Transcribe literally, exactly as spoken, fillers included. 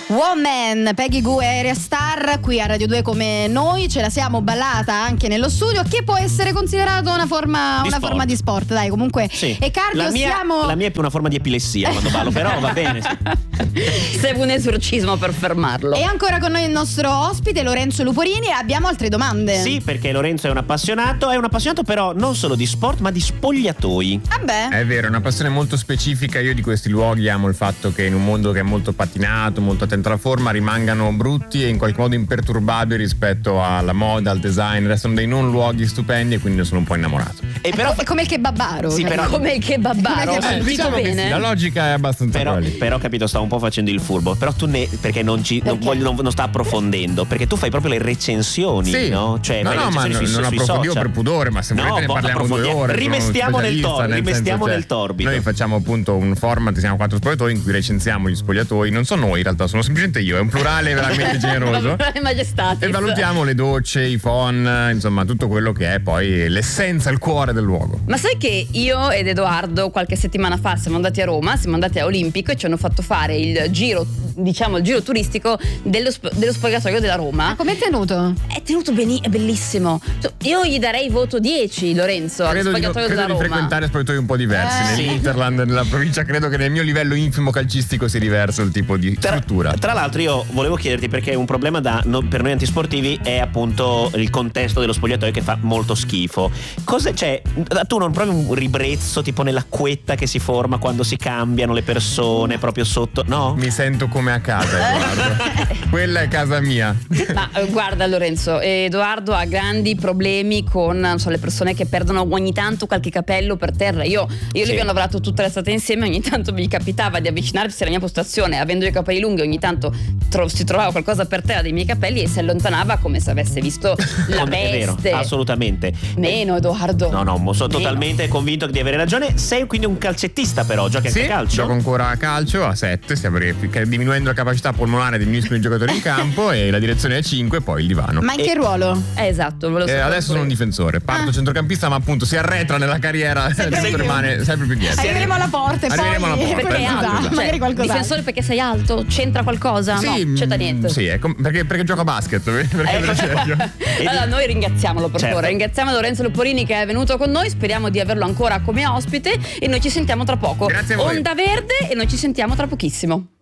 Woman, Peggy Gou e Area Star qui a Radio due come noi, ce la siamo ballata anche nello studio, che può essere considerato una forma, una forma di sport, dai, comunque sì. E cardio la mia, siamo... la mia è più una forma di epilessia quando ballo, però va bene, sì. Serve un esorcismo per fermarlo. E ancora con noi il nostro ospite Lorenzo Luporini e abbiamo altre domande. Sì, perché Lorenzo è un appassionato, è un appassionato però non solo di sport ma di spogliatoi. Ah beh. È vero, è una passione molto specifica. Io di questi luoghi amo il fatto che in un mondo che è molto pattinato, molto attento alla forma, rimangano brutti e in qualche modo imperturbabili rispetto alla moda, al design. Restano dei non luoghi stupendi e quindi ne sono un po' innamorato. E però è come il kebabaro. Sì, però come il kebabaro, Come eh, diciamo che bene. sì, la logica è abbastanza però, quella lì. però capito, stavo un po' facendo il furbo, però tu ne perché non ci non, voglio, non, non sta approfondendo, perché tu fai proprio le recensioni, Sì. no? Cioè, no, fai le no, ma recensioni non, sui, non sui approfondivo social. per pudore, ma se No, volete ne boh, parliamo due approfondiamo. ore. sono Rimestiamo un nel specialista, tor- nel rimestiamo senso, cioè, nel torbido. Noi facciamo appunto un format, siamo quattro spogliatoi in cui recensiamo gli spogliatoi. Non sono noi in realtà, sono semplicemente io, è un plurale veramente generoso. Majestatis. E valutiamo le docce, i phon, insomma tutto quello che è poi l'essenza, il cuore del luogo. Ma sai che io ed Edoardo qualche settimana fa siamo andati a Roma, siamo andati a Olimpico e ci hanno fatto fare il giro, diciamo il giro turistico dello, sp- dello spogliatoio della Roma. Ma com'è tenuto? È tenuto bene, è bellissimo. Io gli darei voto dieci, Lorenzo, al Credo di, spogliatoio credo della di Roma. frequentare spogliatoi un po' diversi. Eh. Nell'Interland, nella provincia, credo che nel mio livello infimo calcistico sia diverso il tipo di Tra, struttura. tra l'altro io volevo chiederti, perché un problema da, no, per noi antisportivi è appunto il contesto dello spogliatoio che fa molto schifo. Cosa c'è? Tu non provi un ribrezzo tipo nell'acquetta che si forma quando si cambiano le persone proprio sotto? No? Mi sento come a casa, Edoardo. Quella è casa mia. Ma eh, guarda Lorenzo, Edoardo ha grandi problemi con non so, le persone che perdono ogni tanto qualche capello per terra. Io, io e Sì. lui abbiamo lavorato tutta l'estate insieme, ogni tanto mi capitava di avvicinarsi alla mia postazione, avendo i capelli lunghi, ogni tanto tro- si trovava qualcosa per terra dei miei capelli e si allontanava come se avesse visto la È vero, peste. assolutamente. Meno Edoardo. No, no, sono Meno. totalmente convinto di avere ragione. Sei quindi un calcettista, però giochi anche Sì, a calcio? gioco ancora a calcio a sette, stiamo diminuendo la capacità polmonare dei miei giocatori in campo e la direzione è cinque, poi il divano. Ma in che ruolo? Eh, esatto, ve lo so Eh, adesso sono un pure. difensore, parto Ah. centrocampista, ma appunto si arretra nella carriera, sempre più. rimane sempre più dietro. Arriveremo alla porta e Arriveremo poi alla porta, Perché è esatto, alto, esatto. cioè, magari qualcos'altro. difensore perché sei alto, c'entra qualcosa? Sì, no, c'entra niente. Sì, è com- perché, perché gioco a basket, perché Ecco. per esempio. Allora noi ringraziamolo per Certo. favore, ringraziamo Lorenzo Luporini che è venuto con noi, speriamo di averlo ancora come ospite e noi ci sentiamo tra poco. Grazie a voi. Onda Verde e noi ci sentiamo tra pochissimo.